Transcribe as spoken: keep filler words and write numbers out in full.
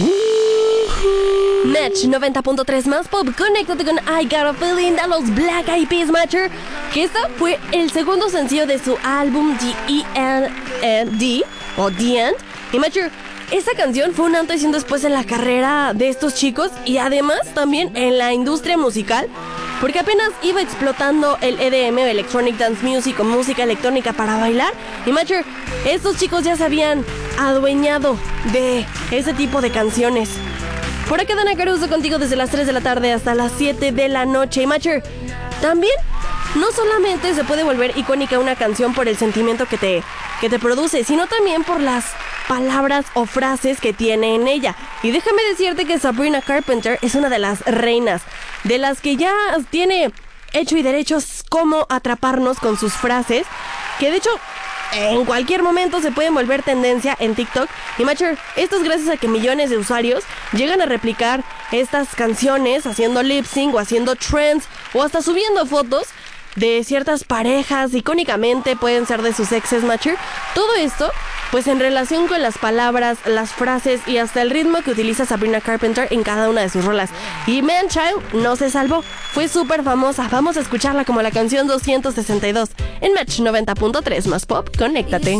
Match noventa punto tres más pop. Conéctate con I Got a Feeling de los Black Eyed Peas, Matcher. Que esta fue el segundo sencillo de su álbum The E N D o The End. Y Matcher, esta canción fue un antes y un después en la carrera de estos chicos y además también en la industria musical, porque apenas iba explotando el E D M, Electronic Dance Music, o música electrónica para bailar. Y Matcher, estos chicos ya se habían adueñado de ese tipo de canciones. Por acá Dana Caruso contigo desde las tres de la tarde hasta las siete de la noche. Y Matcher, también no solamente se puede volver icónica una canción por el sentimiento que te, que te produce, sino también por las palabras o frases que tiene en ella. Y déjame decirte que Sabrina Carpenter es una de las reinas, de las que ya tiene hecho y derechos cómo atraparnos con sus frases, que de hecho en cualquier momento se pueden volver tendencia en TikTok. Y Matcher, esto es gracias a que millones de usuarios llegan a replicar estas canciones haciendo lip sync o haciendo trends o hasta subiendo fotos de ciertas parejas, icónicamente pueden ser de sus exes, Matcher. Todo esto pues en relación con las palabras, las frases y hasta el ritmo que utiliza Sabrina Carpenter en cada una de sus rolas. Y Man-Child no se salvó, fue súper famosa. Vamos a escucharla como la canción doscientos sesenta y dos en Match noventa punto tres más pop. Conéctate.